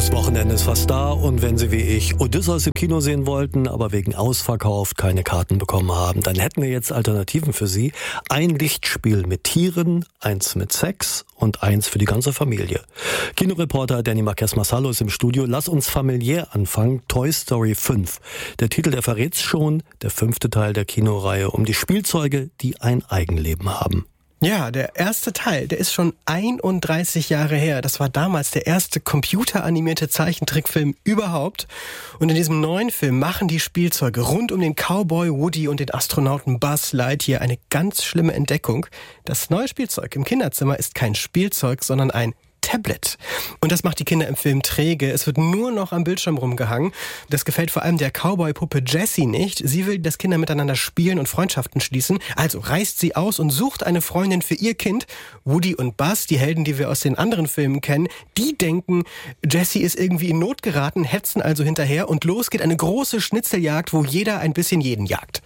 Das Wochenende ist fast da und wenn Sie wie ich Odysseus im Kino sehen wollten, aber wegen Ausverkauf keine Karten bekommen haben, dann hätten wir jetzt Alternativen für Sie. Ein Lichtspiel mit Tieren, eins mit Sex und eins für die ganze Familie. Kinoreporter Danny Marquez-Massalo ist im Studio. Lass uns familiär anfangen. Toy Story 5. Der Titel, der verrät's schon. Der 5. Teil der Kinoreihe um die Spielzeuge, die ein Eigenleben haben. Ja, der erste Teil, der ist schon 31 Jahre her. Das war damals der erste computeranimierte Zeichentrickfilm überhaupt. Und in diesem neuen Film machen die Spielzeuge rund um den Cowboy Woody und den Astronauten Buzz Lightyear eine ganz schlimme Entdeckung. Das neue Spielzeug im Kinderzimmer ist kein Spielzeug, sondern ein Tablet. Und das macht die Kinder im Film träge. Es wird nur noch am Bildschirm rumgehangen. Das gefällt vor allem der Cowboy-Puppe Jessie nicht. Sie will, dass Kinder miteinander spielen und Freundschaften schließen. Also reist sie aus und sucht eine Freundin für ihr Kind. Woody und Buzz, die Helden, die wir aus den anderen Filmen kennen, die denken, Jessie ist irgendwie in Not geraten, hetzen also hinterher und los geht eine große Schnitzeljagd, wo jeder ein bisschen jeden jagt.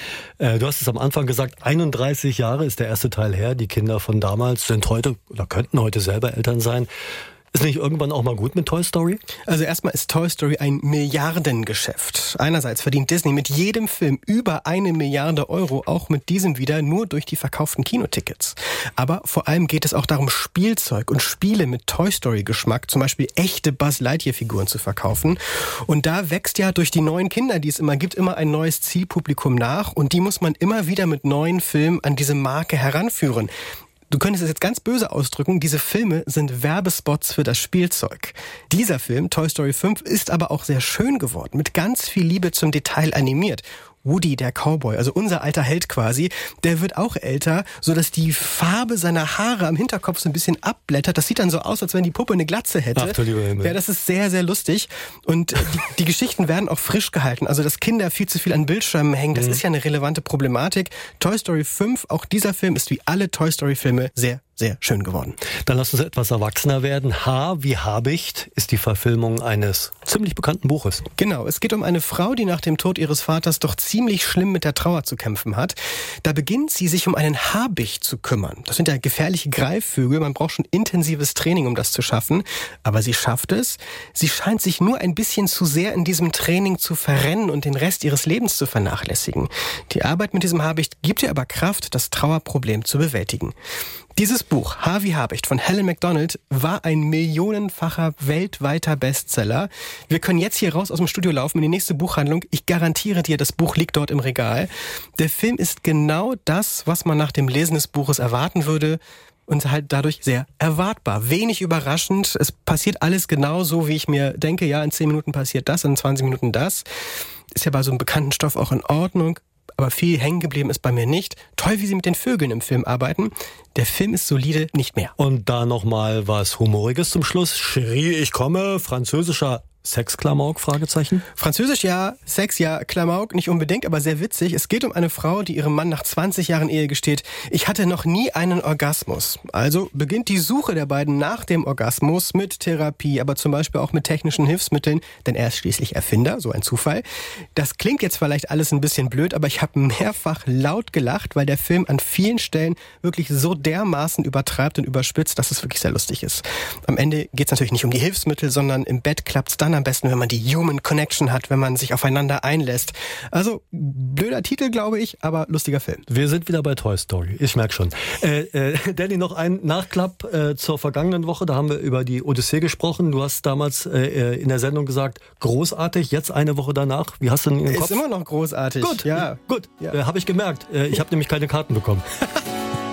Du hast es am Anfang gesagt, 31 Jahre ist der erste Teil her. Die Kinder von damals sind heute oder könnten heute selber Eltern sein. Ist nicht irgendwann auch mal gut mit Toy Story? Also erstmal ist Toy Story ein Milliardengeschäft. Einerseits verdient Disney mit jedem Film über 1 Milliarde Euro, auch mit diesem wieder nur durch die verkauften Kinotickets. Aber vor allem geht es auch darum, Spielzeug und Spiele mit Toy Story Geschmack, zum Beispiel echte Buzz Lightyear Figuren zu verkaufen. Und da wächst ja durch die neuen Kinder, die es immer gibt, immer ein neues Zielpublikum nach. Und die muss man immer wieder mit neuen Filmen an diese Marke heranführen. Du könntest es jetzt ganz böse ausdrücken, diese Filme sind Werbespots für das Spielzeug. Dieser Film, Toy Story 5, ist aber auch sehr schön geworden, mit ganz viel Liebe zum Detail animiert. Woody, der Cowboy, also unser alter Held quasi, der wird auch älter, sodass die Farbe seiner Haare am Hinterkopf so ein bisschen abblättert. Das sieht dann so aus, als wenn die Puppe eine Glatze hätte. Ach, du lieber Himmel. Ja, das ist sehr, sehr lustig. Und die Geschichten werden auch frisch gehalten. Also, dass Kinder viel zu viel an Bildschirmen hängen, das ist ja eine relevante Problematik. Toy Story 5, auch dieser Film ist wie alle Toy Story Filme sehr, sehr schön geworden. Dann lass uns etwas erwachsener werden. H wie Habicht ist die Verfilmung eines ziemlich bekannten Buches. Genau, es geht um eine Frau, die nach dem Tod ihres Vaters doch ziemlich schlimm mit der Trauer zu kämpfen hat. Da beginnt sie, sich um einen Habicht zu kümmern. Das sind ja gefährliche Greifvögel, man braucht schon intensives Training, um das zu schaffen. Aber sie schafft es. Sie scheint sich nur ein bisschen zu sehr in diesem Training zu verrennen und den Rest ihres Lebens zu vernachlässigen. Die Arbeit mit diesem Habicht gibt ihr aber Kraft, das Trauerproblem zu bewältigen. Dieses Buch, H wie Habicht von Helen MacDonald, war ein millionenfacher weltweiter Bestseller. Wir können jetzt hier raus aus dem Studio laufen in die nächste Buchhandlung. Ich garantiere dir, das Buch liegt dort im Regal. Der Film ist genau das, was man nach dem Lesen des Buches erwarten würde. Und halt dadurch sehr erwartbar. Wenig überraschend. Es passiert alles genau so, wie ich mir denke. Ja, in 10 Minuten passiert das, in 20 Minuten das. Ist ja bei so einem bekannten Stoff auch in Ordnung. Aber viel hängen geblieben ist bei mir nicht. Toll, wie sie mit den Vögeln im Film arbeiten. Der Film ist solide, nicht mehr. Und da nochmal was Humoriges zum Schluss. Schrie, ich komme, französischer Sexklamauk, Fragezeichen? Französisch ja, Sex ja, Klamauk nicht unbedingt, aber sehr witzig. Es geht um eine Frau, die ihrem Mann nach 20 Jahren Ehe gesteht, ich hatte noch nie einen Orgasmus. Also beginnt die Suche der beiden nach dem Orgasmus mit Therapie, aber zum Beispiel auch mit technischen Hilfsmitteln, denn er ist schließlich Erfinder, so ein Zufall. Das klingt jetzt vielleicht alles ein bisschen blöd, aber ich habe mehrfach laut gelacht, weil der Film an vielen Stellen wirklich so dermaßen übertreibt und überspitzt, dass es wirklich sehr lustig ist. Am Ende geht es natürlich nicht um die Hilfsmittel, sondern im Bett klappt's dann am besten, wenn man die Human Connection hat, wenn man sich aufeinander einlässt. Also, blöder Titel, glaube ich, aber lustiger Film. Wir sind wieder bei Toy Story, ich merke schon. Danny, noch ein Nachklapp zur vergangenen Woche, da haben wir über die Odyssee gesprochen. Du hast damals in der Sendung gesagt, großartig, jetzt eine Woche danach. Wie hast du denn den Kopf? Ist immer noch großartig. Gut, ja. Gut. Ja. Habe ich gemerkt. Ich habe nämlich keine Karten bekommen.